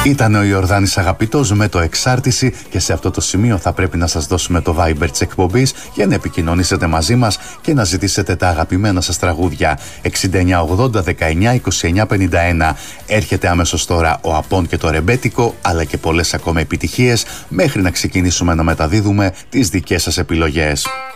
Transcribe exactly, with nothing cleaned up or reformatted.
Ήταν ο Ιορδάνης Αγαπητός με το Εξάρτηση και σε αυτό το σημείο θα πρέπει να σας δώσουμε το Viber της εκπομπής για να επικοινωνήσετε μαζί μας και να ζητήσετε τα αγαπημένα σας τραγούδια. εξήντα εννιά ογδόντα δεκαεννιά είκοσι εννιά πενήντα ένα. Έρχεται αμέσως τώρα ο Απών και το Ρεμπέτικο, αλλά και πολλές ακόμα επιτυχίες μέχρι να ξεκινήσουμε να μεταδίδουμε τις δικές σας επιλογές.